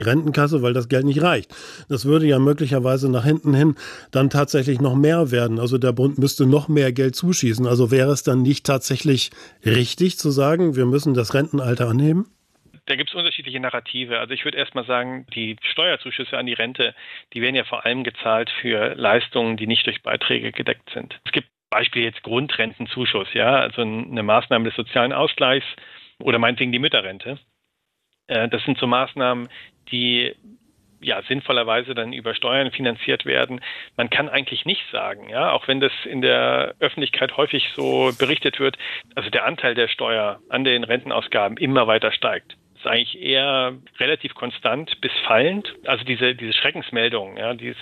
Rentenkasse, weil das Geld nicht reicht. Das würde ja möglicherweise nach hinten hin dann tatsächlich noch mehr werden. Also der Bund müsste noch mehr Geld zuschießen. Also wäre es dann nicht tatsächlich richtig zu sagen, wir müssen das Rentenalter anheben? Da gibt es unterschiedliche Narrative. Also ich würde erstmal sagen, die Steuerzuschüsse an die Rente, die werden ja vor allem gezahlt für Leistungen, die nicht durch Beiträge gedeckt sind. Es gibt Beispiel jetzt Grundrentenzuschuss, ja, also eine Maßnahme des sozialen Ausgleichs oder meinetwegen die Mütterrente. Das sind so Maßnahmen, die ja sinnvollerweise dann über Steuern finanziert werden. Man kann eigentlich nicht sagen, ja, auch wenn das in der Öffentlichkeit häufig so berichtet wird, also der Anteil der Steuer an den Rentenausgaben immer weiter steigt. Ist eigentlich eher relativ konstant bis fallend. Also diese Schreckensmeldungen, ja, die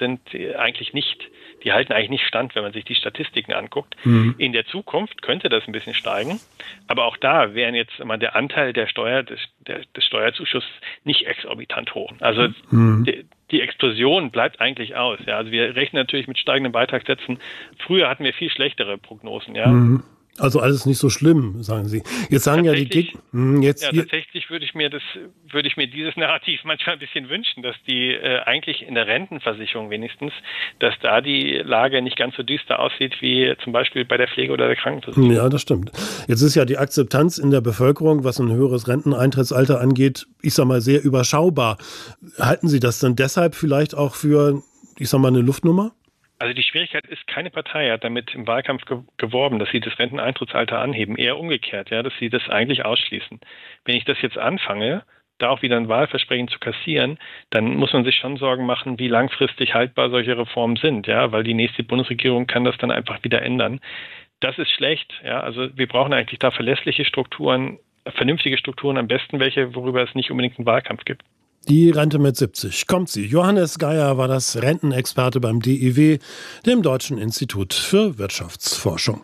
halten eigentlich nicht stand, wenn man sich die Statistiken anguckt. Mhm. In der Zukunft könnte das ein bisschen steigen, aber auch da wären jetzt immer der Anteil der Steuer, des Steuerzuschusses nicht exorbitant hoch. Also die Explosion bleibt eigentlich aus. Ja. Also wir rechnen natürlich mit steigenden Beitragssätzen. Früher hatten wir viel schlechtere Prognosen, ja. Mhm. Also alles nicht so schlimm, sagen Sie. Jetzt sagen ja die Gegner. Tatsächlich würde ich mir dieses Narrativ manchmal ein bisschen wünschen, dass die eigentlich in der Rentenversicherung wenigstens, dass da die Lage nicht ganz so düster aussieht wie zum Beispiel bei der Pflege oder der Krankenversicherung. Ja, das stimmt. Jetzt ist ja die Akzeptanz in der Bevölkerung, was ein höheres Renteneintrittsalter angeht, ich sag mal, sehr überschaubar. Halten Sie das dann deshalb vielleicht auch für, ich sag mal, eine Luftnummer? Also die Schwierigkeit ist, keine Partei hat damit im Wahlkampf geworben, dass sie das Renteneintrittsalter anheben. Eher umgekehrt, ja, dass sie das eigentlich ausschließen. Wenn ich das jetzt anfange, da auch wieder ein Wahlversprechen zu kassieren, dann muss man sich schon Sorgen machen, wie langfristig haltbar solche Reformen sind, ja, weil die nächste Bundesregierung kann das dann einfach wieder ändern. Das ist schlecht, ja, also wir brauchen eigentlich da verlässliche Strukturen, vernünftige Strukturen, am besten welche, worüber es nicht unbedingt einen Wahlkampf gibt. Die Rente mit 70. Kommt sie. Johannes Geier war das Rentenexperte beim DIW, dem Deutschen Institut für Wirtschaftsforschung.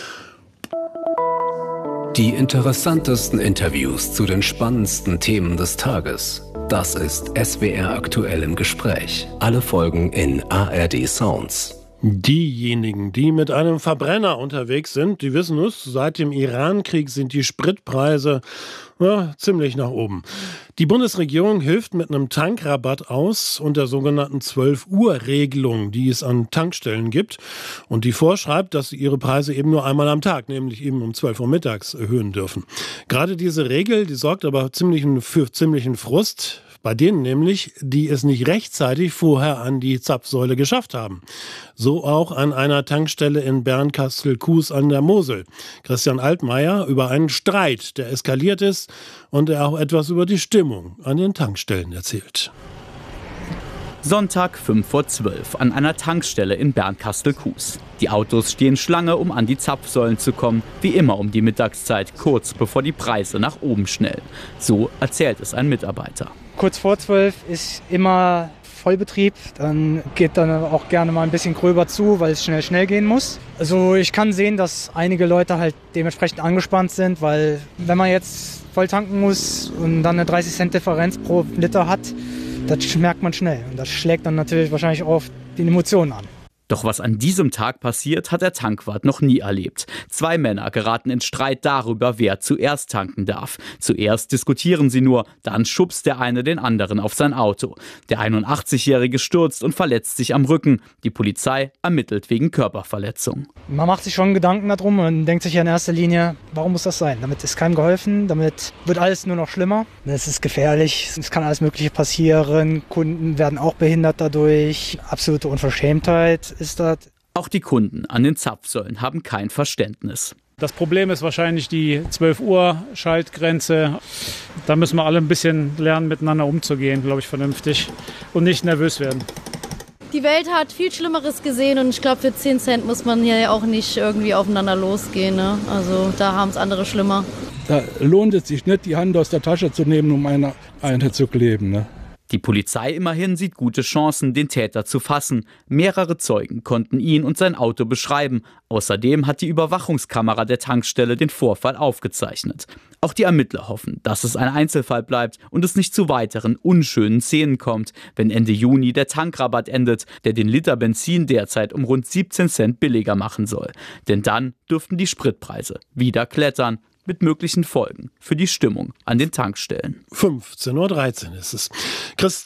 Die interessantesten Interviews zu den spannendsten Themen des Tages. Das ist SWR aktuell im Gespräch. Alle Folgen in ARD Sounds. Diejenigen, die mit einem Verbrenner unterwegs sind, die wissen es, seit dem Iran-Krieg sind die Spritpreise ziemlich nach oben. Die Bundesregierung hilft mit einem Tankrabatt aus und der sogenannten 12-Uhr-Regelung, die es an Tankstellen gibt und die vorschreibt, dass sie ihre Preise eben nur einmal am Tag, nämlich eben um 12 Uhr mittags erhöhen dürfen. Gerade diese Regel, die sorgt aber für ziemlichen Frust, bei denen nämlich, die es nicht rechtzeitig vorher an die Zapfsäule geschafft haben. So auch an einer Tankstelle in Bernkastel-Kues an der Mosel. Christian Altmaier über einen Streit, der eskaliert ist und er auch etwas über die Stimmung an den Tankstellen erzählt. Sonntag 5:12 an einer Tankstelle in Bernkastel-Kues. Die Autos stehen Schlange, um an die Zapfsäulen zu kommen, wie immer um die Mittagszeit, kurz bevor die Preise nach oben schnellen. So erzählt es ein Mitarbeiter. Kurz vor 12 ist immer Vollbetrieb, dann geht dann auch gerne mal ein bisschen gröber zu, weil es schnell gehen muss. Also ich kann sehen, dass einige Leute halt dementsprechend angespannt sind, weil wenn man jetzt voll tanken muss und dann eine 30 Cent Differenz pro Liter hat, das merkt man schnell und das schlägt dann natürlich wahrscheinlich auch auf die Emotionen an. Doch was an diesem Tag passiert, hat der Tankwart noch nie erlebt. 2 Männer geraten in Streit darüber, wer zuerst tanken darf. Zuerst diskutieren sie nur, dann schubst der eine den anderen auf sein Auto. Der 81-Jährige stürzt und verletzt sich am Rücken. Die Polizei ermittelt wegen Körperverletzung. Man macht sich schon Gedanken darum und denkt sich ja in erster Linie, warum muss das sein? Damit ist keinem geholfen, damit wird alles nur noch schlimmer. Es ist gefährlich, es kann alles Mögliche passieren. Kunden werden auch behindert dadurch. Absolute Unverschämtheit ist das. Auch die Kunden an den Zapfsäulen haben kein Verständnis. Das Problem ist wahrscheinlich die 12 Uhr Schaltgrenze. Da müssen wir alle ein bisschen lernen, miteinander umzugehen, glaube ich, vernünftig und nicht nervös werden. Die Welt hat viel Schlimmeres gesehen und ich glaube, für 10 Cent muss man hier ja auch nicht irgendwie aufeinander losgehen. Ne? Also da haben es andere schlimmer. Da lohnt es sich nicht, die Hand aus der Tasche zu nehmen, um eine Einheit zu kleben. Ne? Die Polizei immerhin sieht gute Chancen, den Täter zu fassen. Mehrere Zeugen konnten ihn und sein Auto beschreiben. Außerdem hat die Überwachungskamera der Tankstelle den Vorfall aufgezeichnet. Auch die Ermittler hoffen, dass es ein Einzelfall bleibt und es nicht zu weiteren unschönen Szenen kommt, wenn Ende Juni der Tankrabatt endet, der den Liter Benzin derzeit um rund 17 Cent billiger machen soll. Denn dann dürften die Spritpreise wieder klettern. mit möglichen Folgen für die Stimmung an den Tankstellen. 15:13 Uhr ist es.